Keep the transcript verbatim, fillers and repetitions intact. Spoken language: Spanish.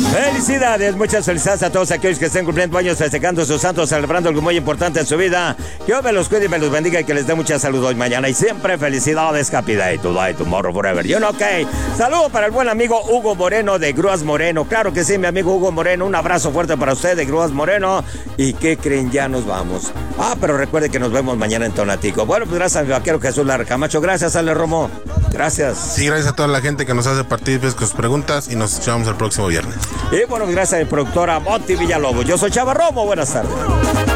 Felicidades, muchas felicidades a todos aquellos que estén cumpliendo años, festejando sus santos, celebrando algo muy importante en su vida. Que Dios me los cuide y me los bendiga y que les dé mucha salud hoy, mañana y siempre. Felicidades, happy day today, tomorrow, forever. You know, okay. Saludo para el buen amigo Hugo Moreno de Grúas Moreno. Claro que sí, mi amigo Hugo Moreno. Un abrazo fuerte para usted de Grúas Moreno. ¿Y qué creen? Ya nos vamos. Ah, pero recuerde que nos vemos mañana en Tonatico. Bueno, pues gracias a mi vaquero Jesús Lara Camacho. Gracias, Ale Romo. Gracias. Sí, gracias a toda la gente que nos hace partícipes con sus preguntas y nos escuchamos el próximo viernes. Y bueno, gracias a mi productora Monty Villalobos. Yo soy Chava Romo. Buenas tardes.